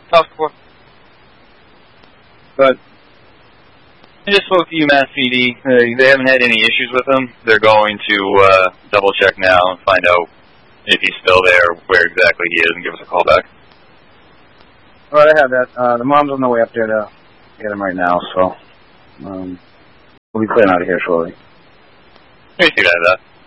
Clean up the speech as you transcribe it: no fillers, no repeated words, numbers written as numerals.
Southport. But I just spoke to UMass PD. They haven't had any issues with him. They're going to double check now and find out if he's still there, where exactly he is, and give us a call back. All right, I have that. The mom's on the way up there to get him right now, so we'll be clearing out of here shortly. Let me see that.